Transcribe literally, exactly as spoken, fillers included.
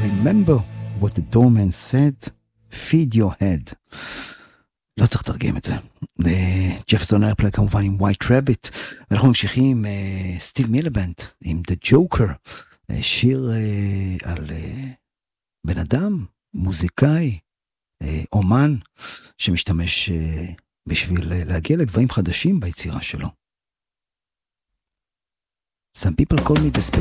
Remember what the doorman said, feed your head. לא צריך לתרגם את זה. ג'פרסון איירפליי כמובן עם White Rabbit, ואנחנו ממשיכים עם סטיב מילבנד, עם The Joker, שיר על בן אדם, מוזיקאי, אומן, שמשתמש בשביל להגיע לגבהים חדשים ביצירה שלו. Some people call me the